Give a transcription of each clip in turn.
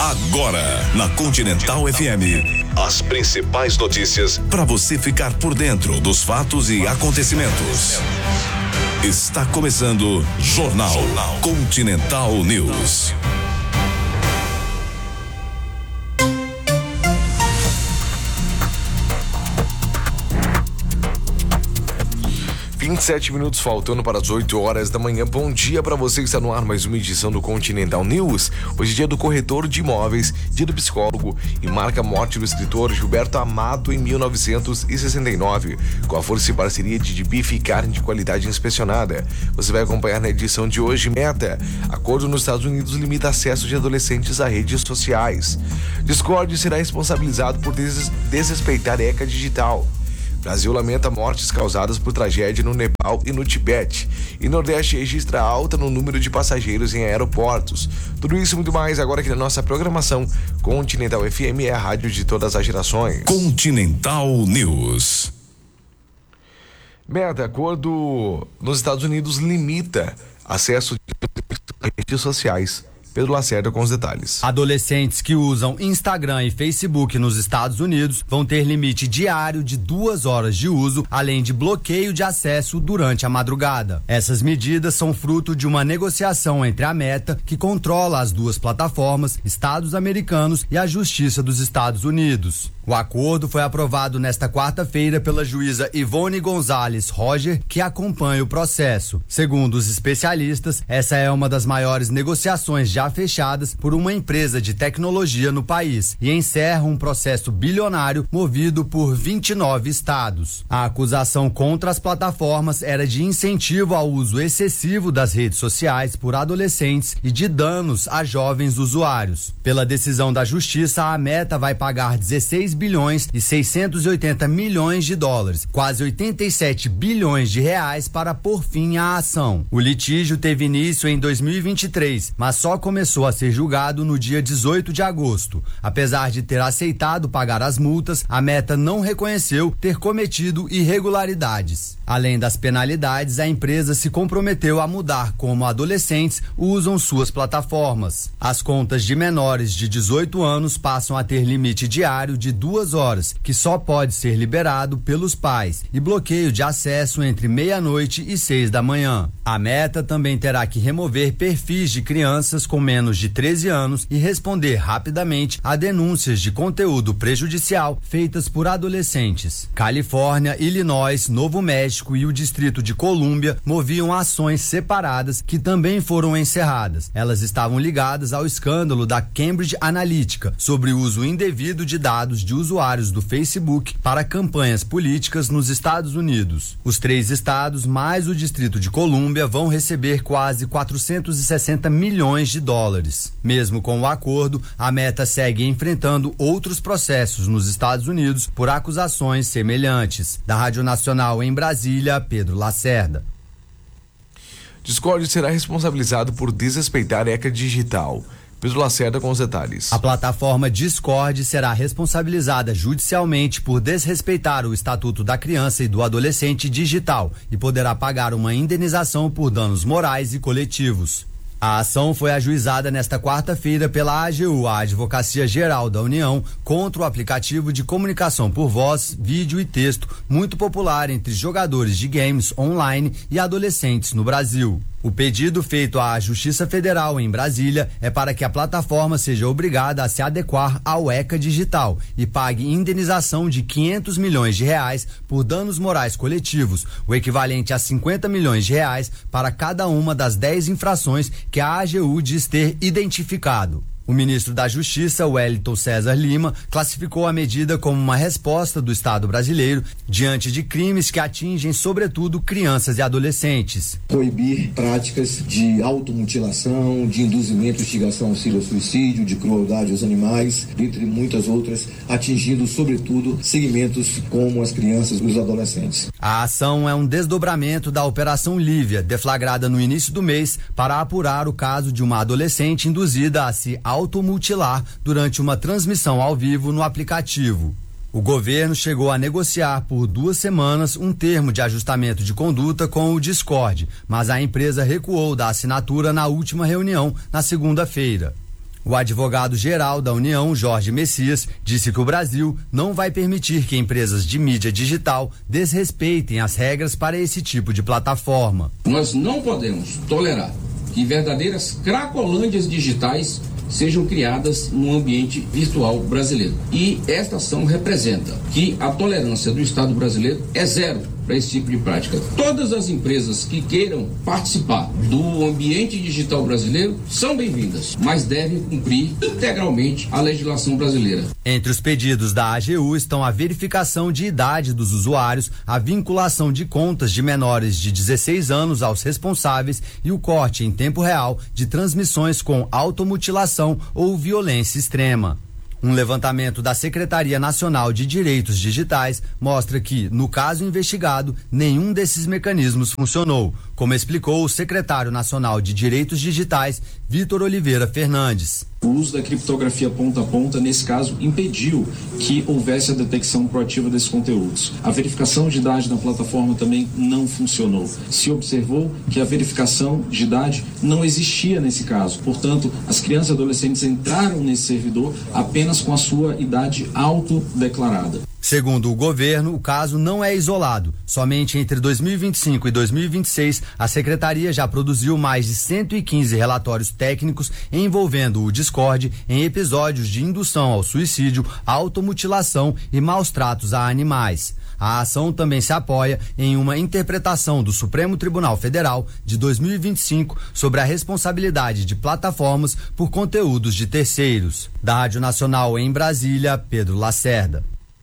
Agora, na Continental FM, as principais notícias para você ficar por dentro dos fatos e acontecimentos. Está começando Jornal Continental News. 27 minutos faltando para as 8 horas da manhã. Bom dia para você que está no ar, mais uma edição do Continental News. Hoje é dia do corretor de imóveis, dia do psicólogo e marca a morte do escritor Gilberto Amato em 1969, com a força e parceria de bife e carne de qualidade inspecionada. Você vai acompanhar na edição de hoje. Meta: acordo nos Estados Unidos limita acesso de adolescentes a redes sociais. Discord será responsabilizado por desrespeitar ECA digital. Brasil lamenta mortes causadas por tragédia no Nepal e no Tibete. E Nordeste registra alta no número de passageiros em aeroportos. Tudo isso e muito mais agora aqui na nossa programação. Continental FM é a rádio de todas as gerações. Continental News. Meta: acordo nos Estados Unidos limita acesso de redes sociais. Pedro Lacerda com os detalhes. Adolescentes que usam Instagram e Facebook nos Estados Unidos vão ter limite diário de 2 horas de uso, além de bloqueio de acesso durante a madrugada. Essas medidas são fruto de uma negociação entre a Meta, que controla as duas plataformas, Estados americanos, e a Justiça dos Estados Unidos. O acordo foi aprovado nesta quarta-feira pela juíza Ivone Gonzalez Roger, que acompanha o processo. Segundo os especialistas, essa é uma das maiores negociações já fechadas por uma empresa de tecnologia no país e encerra um processo bilionário movido por 29 estados. A acusação contra as plataformas era de incentivo ao uso excessivo das redes sociais por adolescentes e de danos a jovens usuários. Pela decisão da justiça, a Meta vai pagar 16 bilhões e 680 milhões de dólares, quase 87 bilhões de reais, para pôr fim à ação. O litígio teve início em 2023, mas só começou a ser julgado no dia 18 de agosto. Apesar de ter aceitado pagar as multas, a Meta não reconheceu ter cometido irregularidades. Além das penalidades, a empresa se comprometeu a mudar como adolescentes usam suas plataformas. As contas de menores de 18 anos passam a ter limite diário de 2 horas, que só pode ser liberado pelos pais, e bloqueio de acesso entre meia-noite e 6 da manhã. A Meta também terá que remover perfis de crianças com menos de 13 anos e responder rapidamente a denúncias de conteúdo prejudicial feitas por adolescentes. Califórnia, Illinois, Novo México e o Distrito de Colômbia moviam ações separadas que também foram encerradas. Elas estavam ligadas ao escândalo da Cambridge Analytica sobre o uso indevido de dados de usuários do Facebook para campanhas políticas nos Estados Unidos. Os 3 estados mais o Distrito de Colômbia vão receber quase 460 milhões de dólares. Mesmo com o acordo, a Meta segue enfrentando outros processos nos Estados Unidos por acusações semelhantes. Da Rádio Nacional em Brasília, Pedro Lacerda. Discord será responsabilizado por desrespeitar ECA digital. Pedro Lacerda com os detalhes. A plataforma Discord será responsabilizada judicialmente por desrespeitar o Estatuto da Criança e do Adolescente digital e poderá pagar uma indenização por danos morais e coletivos. A ação foi ajuizada nesta quarta-feira pela AGU, a Advocacia Geral da União, contra o aplicativo de comunicação por voz, vídeo e texto muito popular entre jogadores de games online e adolescentes no Brasil. O pedido feito à Justiça Federal em Brasília é para que a plataforma seja obrigada a se adequar ao ECA digital e pague indenização de 500 milhões de reais por danos morais coletivos, o equivalente a 50 milhões de reais para cada uma das 10 infrações que a AGU diz ter identificado. O ministro da Justiça, Wellington César Lima, classificou a medida como uma resposta do Estado brasileiro diante de crimes que atingem, sobretudo, crianças e adolescentes. Proibir práticas de automutilação, de induzimento, instigação, auxílio ao suicídio, de crueldade aos animais, dentre muitas outras, atingindo, sobretudo, segmentos como as crianças e os adolescentes. A ação é um desdobramento da Operação Lívia, deflagrada no início do mês para apurar o caso de uma adolescente induzida a se automutilar durante uma transmissão ao vivo no aplicativo. O governo chegou a negociar por 2 semanas um termo de ajustamento de conduta com o Discord, mas a empresa recuou da assinatura na última reunião, na segunda-feira. O advogado-geral da União, Jorge Messias, disse que o Brasil não vai permitir que empresas de mídia digital desrespeitem as regras para esse tipo de plataforma. Nós não podemos tolerar que verdadeiras cracolândias digitais sejam criadas no ambiente virtual brasileiro. E esta ação representa que a tolerância do Estado brasileiro é zero para esse tipo de prática. Todas as empresas que queiram participar do ambiente digital brasileiro são bem-vindas, mas devem cumprir integralmente a legislação brasileira. Entre os pedidos da AGU estão a verificação de idade dos usuários, a vinculação de contas de menores de 16 anos aos responsáveis e o corte em tempo real de transmissões com automutilação ou violência extrema. Um levantamento da Secretaria Nacional de Direitos Digitais mostra que, no caso investigado, nenhum desses mecanismos funcionou, como explicou o secretário nacional de Direitos Digitais, Vitor Oliveira Fernandes. O uso da criptografia ponta a ponta, nesse caso, impediu que houvesse a detecção proativa desses conteúdos. A verificação de idade na plataforma também não funcionou. Se observou que a verificação de idade não existia nesse caso. Portanto, as crianças e adolescentes entraram nesse servidor apenas com a sua idade autodeclarada. Segundo o governo, o caso não é isolado. Somente entre 2025 e 2026, a Secretaria já produziu mais de 115 relatórios técnicos envolvendo o Discord em episódios de indução ao suicídio, automutilação e maus tratos a animais. A ação também se apoia em uma interpretação do Supremo Tribunal Federal de 2025 sobre a responsabilidade de plataformas por conteúdos de terceiros. Da Rádio Nacional em Brasília, Pedro Lacerda.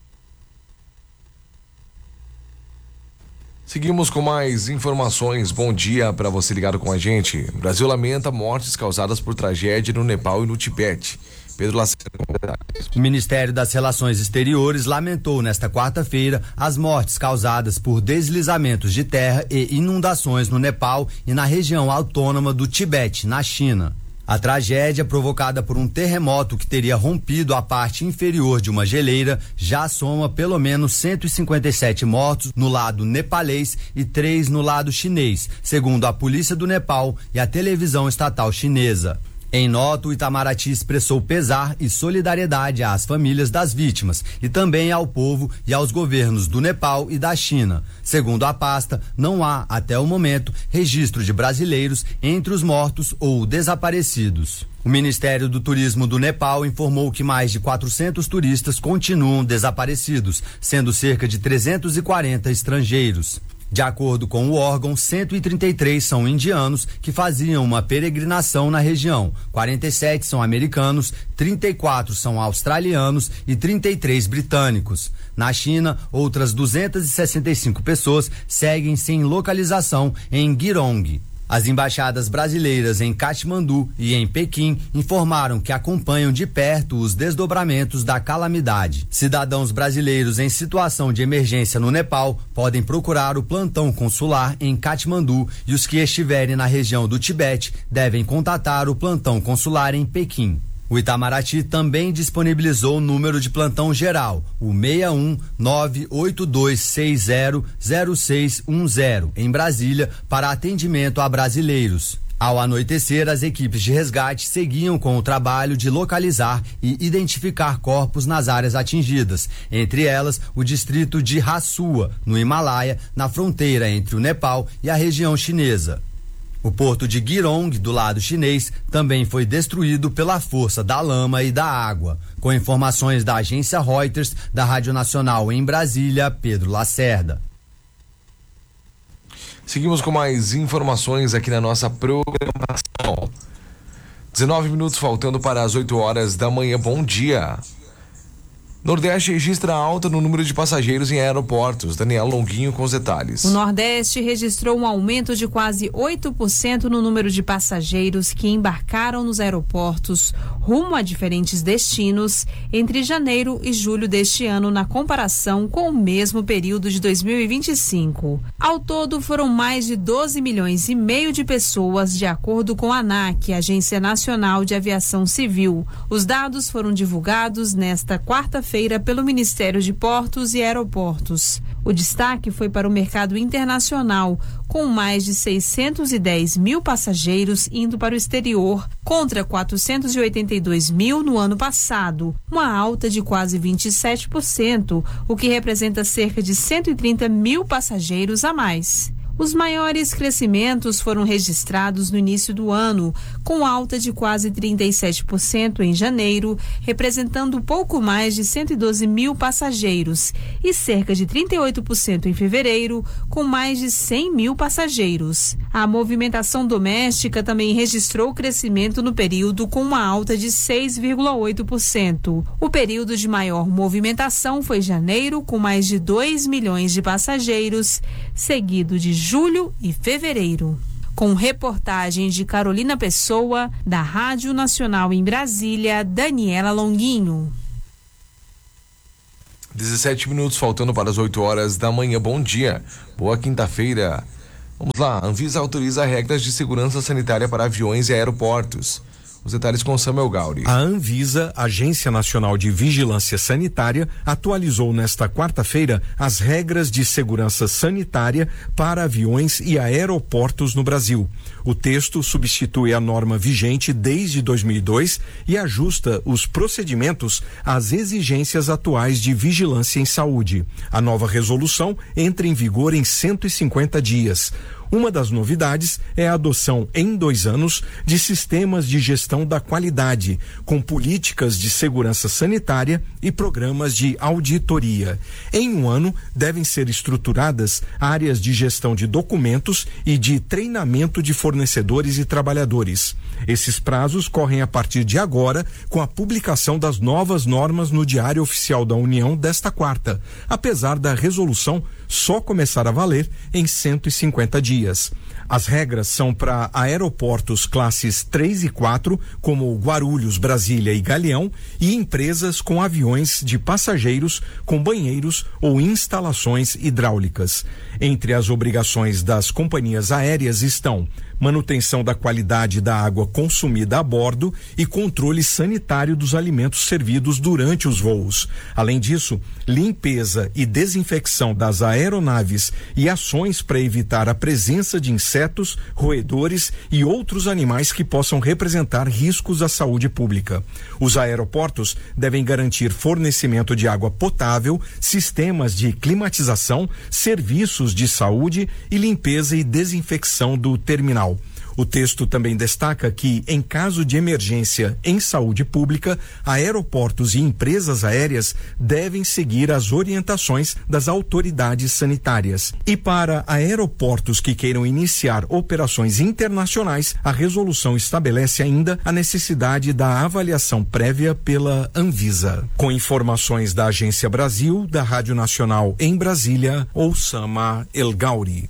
Seguimos com mais informações. Bom dia para você ligado com a gente. O Brasil lamenta mortes causadas por tragédia no Nepal e no Tibete. Pedro Lacerda. O Ministério das Relações Exteriores lamentou nesta quarta-feira as mortes causadas por deslizamentos de terra e inundações no Nepal e na região autônoma do Tibete, na China. A tragédia, provocada por um terremoto que teria rompido a parte inferior de uma geleira, já soma pelo menos 157 mortos no lado nepalês e 3 no lado chinês, segundo a polícia do Nepal e a televisão estatal chinesa. Em nota, o Itamaraty expressou pesar e solidariedade às famílias das vítimas e também ao povo e aos governos do Nepal e da China. Segundo a pasta, não há, até o momento, registro de brasileiros entre os mortos ou desaparecidos. O Ministério do Turismo do Nepal informou que mais de 400 turistas continuam desaparecidos, sendo cerca de 340 estrangeiros. De acordo com o órgão, 133 são indianos que faziam uma peregrinação na região, 47 são americanos, 34 são australianos e 33 britânicos. Na China, outras 265 pessoas seguem sem localização em Girong. As embaixadas brasileiras em Katmandu e em Pequim informaram que acompanham de perto os desdobramentos da calamidade. Cidadãos brasileiros em situação de emergência no Nepal podem procurar o plantão consular em Katmandu e os que estiverem na região do Tibete devem contatar o plantão consular em Pequim. O Itamaraty também disponibilizou o número de plantão geral, o 61982600610, em Brasília, para atendimento a brasileiros. Ao anoitecer, as equipes de resgate seguiam com o trabalho de localizar e identificar corpos nas áreas atingidas, entre elas o distrito de Hassua, no Himalaia, na fronteira entre o Nepal e a região chinesa. O porto de Girong, do lado chinês, também foi destruído pela força da lama e da água. Com informações da agência Reuters, da Rádio Nacional em Brasília, Pedro Lacerda. Seguimos com mais informações aqui na nossa programação. 19 minutos faltando para as 8 horas da manhã. Bom dia. Nordeste registra alta no número de passageiros em aeroportos. Daniel Longuinho com os detalhes. O Nordeste registrou um aumento de quase 8% no número de passageiros que embarcaram nos aeroportos rumo a diferentes destinos entre janeiro e julho deste ano, na comparação com o mesmo período de 2025. Ao todo, foram mais de 12 milhões e meio de pessoas, de acordo com a ANAC, Agência Nacional de Aviação Civil. Os dados foram divulgados nesta quarta-feira pelo Ministério de Portos e Aeroportos. O destaque foi para o mercado internacional, com mais de 610 mil passageiros indo para o exterior, contra 482 mil no ano passado, uma alta de quase 27%, o que representa cerca de 130 mil passageiros a mais. Os maiores crescimentos foram registrados no início do ano, com alta de quase 37% em janeiro, representando pouco mais de 112 mil passageiros, e cerca de 38% em fevereiro, com mais de 100 mil passageiros. A movimentação doméstica também registrou crescimento no período, com uma alta de 6,8%. O período de maior movimentação foi janeiro, com mais de 2 milhões de passageiros, seguido de julho e fevereiro. Com reportagem de Carolina Pessoa, da Rádio Nacional em Brasília, Daniela Longuinho. 17 minutos faltando para as 8 horas da manhã. Bom dia, boa quinta-feira. Vamos lá, a Anvisa autoriza regras de segurança sanitária para aviões e aeroportos. Os detalhes com Samuel Gauri. A Anvisa, Agência Nacional de Vigilância Sanitária, atualizou nesta quarta-feira as regras de segurança sanitária para aviões e aeroportos no Brasil. O texto substitui a norma vigente desde 2002 e ajusta os procedimentos às exigências atuais de vigilância em saúde. A nova resolução entra em vigor em 150 dias. Uma das novidades é a adoção em 2 anos de sistemas de gestão da qualidade, com políticas de segurança sanitária e programas de auditoria. Em 1 ano, devem ser estruturadas áreas de gestão de documentos e de treinamento de fornecedores e trabalhadores. Esses prazos correm a partir de agora, com a publicação das novas normas no Diário Oficial da União desta quarta, apesar da resolução só começar a valer em 150 dias. As regras são para aeroportos classes 3 e 4, como Guarulhos, Brasília e Galeão, e empresas com aviões de passageiros com banheiros ou instalações hidráulicas. Entre as obrigações das companhias aéreas estão manutenção da qualidade da água consumida a bordo e controle sanitário dos alimentos servidos durante os voos. Além disso, limpeza e desinfecção das aeronaves e ações para evitar a presença de insetos, roedores e outros animais que possam representar riscos à saúde pública. Os aeroportos devem garantir fornecimento de água potável, sistemas de climatização, serviços de saúde e limpeza e desinfecção do terminal. O texto também destaca que, em caso de emergência em saúde pública, aeroportos e empresas aéreas devem seguir as orientações das autoridades sanitárias. E para aeroportos que queiram iniciar operações internacionais, a resolução estabelece ainda a necessidade da avaliação prévia pela Anvisa. Com informações da Agência Brasil, da Rádio Nacional em Brasília, Oussama El Gauri.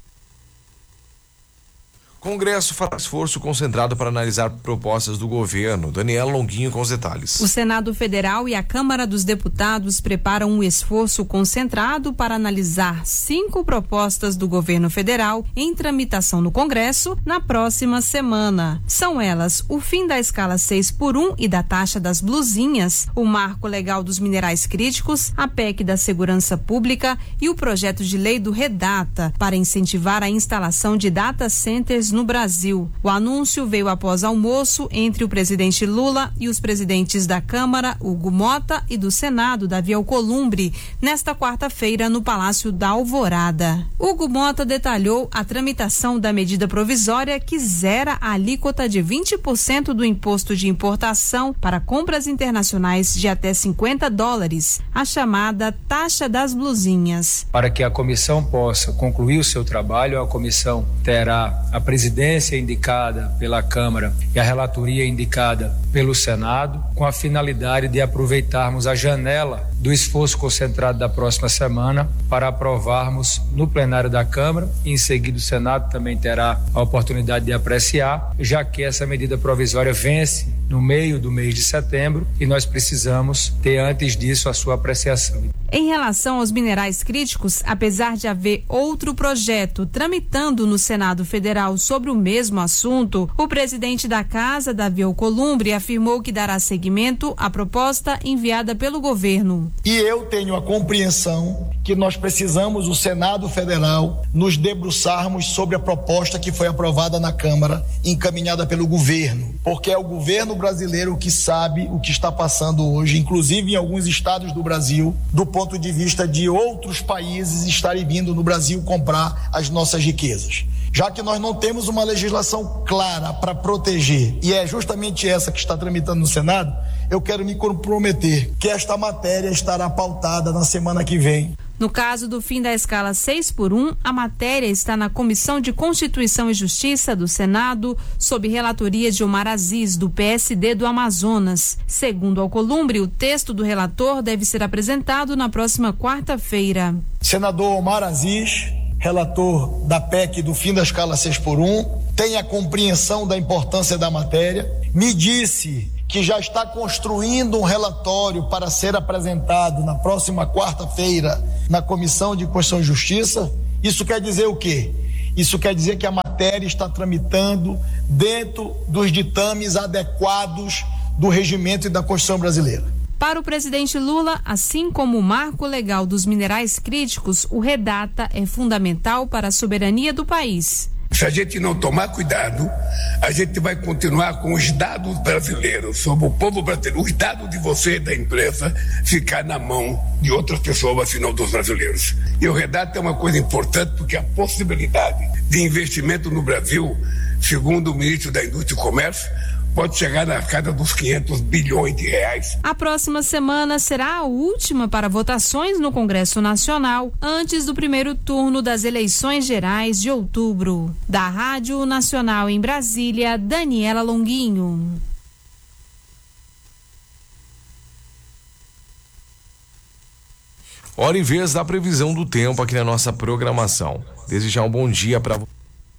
Congresso fará esforço concentrado para analisar propostas do governo. Daniela Longuinho com os detalhes. O Senado Federal e a Câmara dos Deputados preparam um esforço concentrado para analisar 5 propostas do governo federal em tramitação no Congresso na próxima semana. São elas o fim da escala 6x1 e da taxa das blusinhas, o marco legal dos minerais críticos, a PEC da segurança pública e o projeto de lei do Redata para incentivar a instalação de data centers no Brasil. O anúncio veio após almoço entre o presidente Lula e os presidentes da Câmara, Hugo Mota, e do Senado, Davi Alcolumbre, nesta quarta-feira no Palácio da Alvorada. Hugo Mota detalhou a tramitação da medida provisória que zera a alíquota de 20% do imposto de importação para compras internacionais de até $50, a chamada taxa das blusinhas. Para que a comissão possa concluir o seu trabalho, a comissão terá a presidência indicada pela Câmara e a relatoria indicada pelo Senado, com a finalidade de aproveitarmos a janela do esforço concentrado da próxima semana para aprovarmos no plenário da Câmara e em seguida o Senado também terá a oportunidade de apreciar, já que essa medida provisória vence no meio do mês de setembro e nós precisamos ter antes disso a sua apreciação. Em relação aos minerais críticos, apesar de haver outro projeto tramitando no Senado Federal sobre o mesmo assunto, o presidente da Casa, Davi Alcolumbre, afirmou que dará seguimento à proposta enviada pelo governo. E eu tenho a compreensão que nós precisamos, o Senado Federal, nos debruçarmos sobre a proposta que foi aprovada na Câmara, encaminhada pelo governo, porque é o governo brasileiro que sabe o que está passando hoje, inclusive em alguns estados do Brasil, do ponto de vista de outros países estarem vindo no Brasil comprar as nossas riquezas. Já que nós não temos uma legislação clara para proteger, e é justamente essa que está tramitando no Senado, eu quero me comprometer que esta matéria estará pautada na semana que vem. No caso do fim da escala 6x1, a matéria está na Comissão de Constituição e Justiça do Senado, sob relatoria de Omar Aziz, do PSD do Amazonas. Segundo Alcolumbre, o texto do relator deve ser apresentado na próxima quarta-feira. Senador Omar Aziz, relator da PEC do fim da escala 6x1, tem a compreensão da importância da matéria, me disse que já está construindo um relatório para ser apresentado na próxima quarta-feira na Comissão de Constituição e Justiça. Isso quer dizer o quê? Isso quer dizer que a matéria está tramitando dentro dos ditames adequados do regimento e da Constituição brasileira. Para o presidente Lula, assim como o marco legal dos minerais críticos, o REDATA é fundamental para a soberania do país. Se a gente não tomar cuidado, a gente vai continuar com os dados brasileiros sobre o povo brasileiro, os dados de você e da empresa ficar na mão de outras pessoas, senão dos brasileiros. E o REDATA é uma coisa importante porque a possibilidade de investimento no Brasil, segundo o ministro da Indústria e Comércio, pode chegar na casa dos 500 bilhões de reais. A próxima semana será a última para votações no Congresso Nacional, antes do primeiro turno das eleições gerais de outubro. Da Rádio Nacional em Brasília, Daniela Longuinho. Hora e vez da previsão do tempo aqui na nossa programação. Desejar um bom dia para você.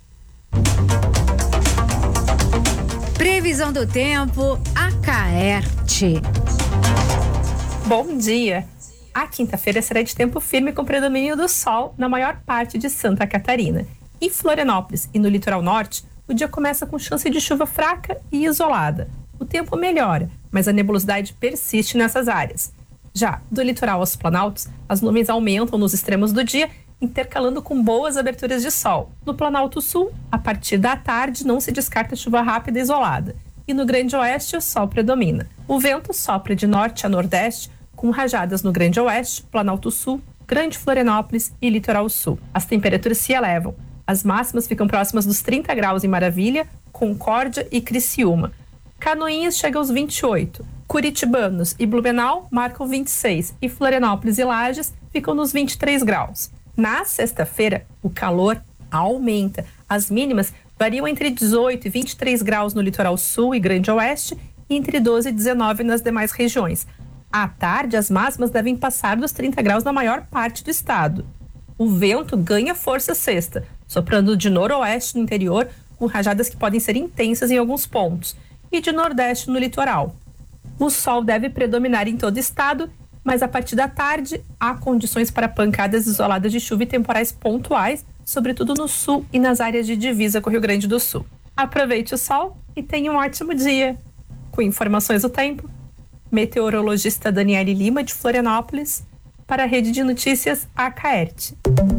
Previsão do tempo, Acaerte. Bom dia. A quinta-feira será de tempo firme com predomínio do sol na maior parte de Santa Catarina. Em Florianópolis e no litoral norte, o dia começa com chance de chuva fraca e isolada. O tempo melhora, mas a nebulosidade persiste nessas áreas. Já do litoral aos planaltos, as nuvens aumentam nos extremos do dia, intercalando com boas aberturas de sol. No Planalto Sul, a partir da tarde, não se descarta chuva rápida e isolada. E no Grande Oeste, o sol predomina. O vento sopra de norte a nordeste, com rajadas no Grande Oeste, Planalto Sul, Grande Florianópolis e Litoral Sul. As temperaturas se elevam. As máximas ficam próximas dos 30 graus em Maravilha, Concórdia e Criciúma. Canoinhas chega aos 28. Curitibanos e Blumenau marcam 26 e Florianópolis e Lages ficam nos 23 graus. Na sexta-feira, o calor aumenta. As mínimas variam entre 18 e 23 graus no litoral sul e Grande Oeste e entre 12 e 19 nas demais regiões. À tarde, as máximas devem passar dos 30 graus na maior parte do estado. O vento ganha força sexta, soprando de noroeste no interior, com rajadas que podem ser intensas em alguns pontos, e de nordeste no litoral. O sol deve predominar em todo o estado, mas a partir da tarde há condições para pancadas isoladas de chuva e temporais pontuais, sobretudo no sul e nas áreas de divisa com o Rio Grande do Sul. Aproveite o sol e tenha um ótimo dia. Com informações do tempo, meteorologista Daniele Lima, de Florianópolis, para a Rede de Notícias Acaerte.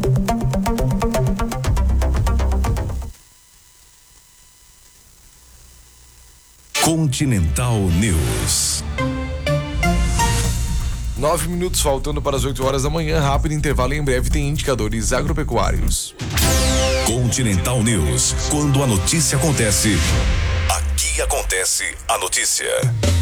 Continental News. 9 minutos faltando para as 8 horas da manhã. Rápido intervalo e em breve tem indicadores agropecuários. Continental News. Quando a notícia acontece, aqui acontece a notícia.